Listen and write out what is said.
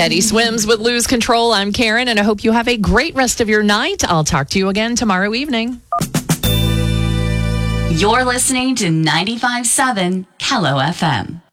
Teddy Swims with Lose Control. I'm Karen, and I hope you have a great rest of your night. I'll talk to you again tomorrow evening. You're listening to 95.7 Kello FM.